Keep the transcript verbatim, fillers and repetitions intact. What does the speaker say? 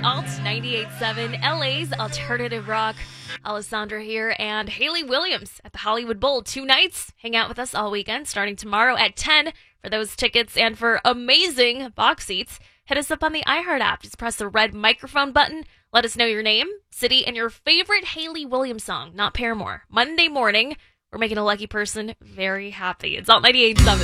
Alt ninety-eight point seven, L A's Alternative Rock. Alessandra here and Haley Williams at the Hollywood Bowl. Two nights. Hang out with us all weekend, starting tomorrow at ten for those tickets and for amazing box seats. Hit us up on the iHeart app. Just press the red microphone button. Let us know your name, city, and your favorite Haley Williams song, not Paramore. Monday morning, we're making a lucky person very happy. It's Alt ninety-eight point seven.